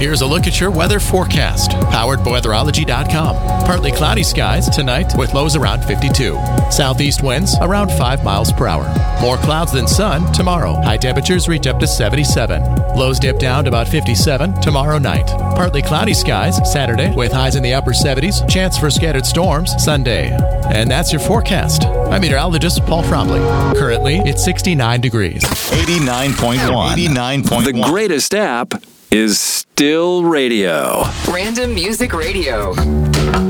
Here's a look at your weather forecast, powered by weatherology.com. Partly cloudy skies tonight with lows around 52. Southeast winds around 5 miles per hour. More clouds than sun tomorrow. High temperatures reach up to 77. Lows dip down to about 57 tomorrow night. Partly cloudy skies Saturday with highs in the upper 70s. Chance for scattered storms Sunday. And that's your forecast. I'm meteorologist Paul Trombley. Currently, it's 69 degrees. 89.1. 89.1. The greatest app is still radio. Random Music Radio.